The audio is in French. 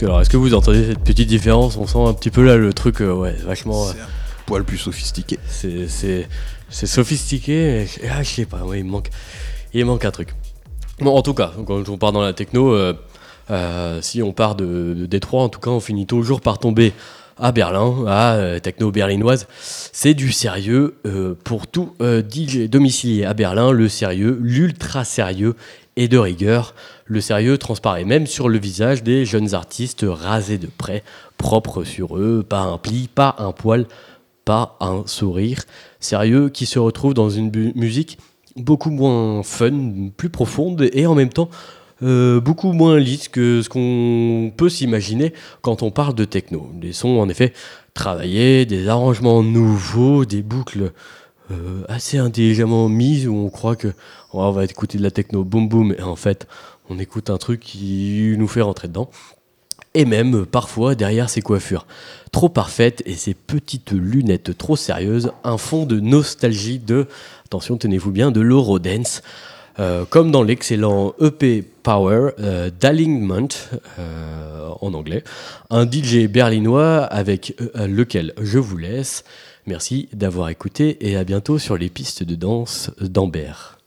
est-ce que vous entendez cette petite différence? On sent un petit peu là le truc, vachement. C'est un poil plus sophistiqué. C'est sophistiqué, et je sais pas, ouais, il manque un truc. Bon, en tout cas, quand on part dans la techno, si on part de Détroit, en tout cas, on finit toujours par tomber à Berlin, techno berlinoise. C'est du sérieux pour tout DJ domicilié à Berlin. Le sérieux, l'ultra sérieux et de rigueur. Le sérieux transparaît même sur le visage des jeunes artistes rasés de près, propres sur eux, pas un pli, pas un poil, pas un sourire. Sérieux qui se retrouve dans une musique beaucoup moins fun, plus profonde et en même temps beaucoup moins lisse que ce qu'on peut s'imaginer quand on parle de techno. Des sons en effet travaillés, des arrangements nouveaux, des boucles assez intelligemment mises où on croit que on va écouter de la techno boum boum et en fait on écoute un truc qui nous fait rentrer dedans. Et même, parfois, derrière ses coiffures trop parfaites et ses petites lunettes trop sérieuses, un fond de nostalgie attention, tenez-vous bien, de l'Eurodance. Comme dans l'excellent EP Power d'Alignment, en anglais. Un DJ berlinois avec lequel je vous laisse. Merci d'avoir écouté et à bientôt sur les pistes de danse d'Amber.